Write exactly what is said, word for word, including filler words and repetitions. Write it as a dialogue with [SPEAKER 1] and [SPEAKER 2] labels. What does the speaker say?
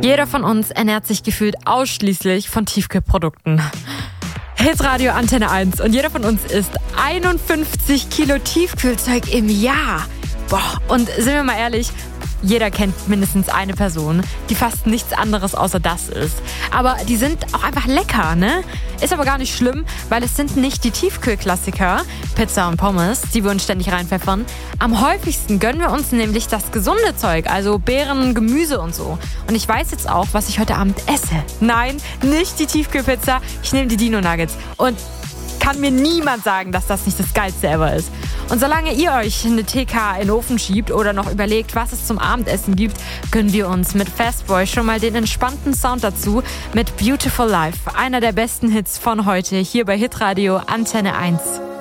[SPEAKER 1] Jeder von uns ernährt sich gefühlt ausschließlich von Tiefkühlprodukten. Hitradio Antenne eins und jeder von uns isst einundfünfzig Kilo Tiefkühlzeug im Jahr. Boah, und sind wir mal ehrlich, jeder kennt mindestens eine Person, die fast nichts anderes außer das isst. Aber die sind auch einfach lecker, ne? Ist aber gar nicht schlimm, weil es sind nicht die Tiefkühlklassiker, Pizza und Pommes, die wir uns ständig reinpfeffern. Am häufigsten gönnen wir uns nämlich das gesunde Zeug, also Beeren, Gemüse und so. Und ich weiß jetzt auch, was ich heute Abend esse. Nein, nicht die Tiefkühlpizza, ich nehme die Dino Nuggets. Und kann mir niemand sagen, dass das nicht das Geilste ever ist. Und solange ihr euch eine T K in den Ofen schiebt oder noch überlegt, was es zum Abendessen gibt, gönnen wir uns mit Fastboy schon mal den entspannten Sound dazu mit Beautiful Life, einer der besten Hits von heute hier bei Hitradio Antenne eins.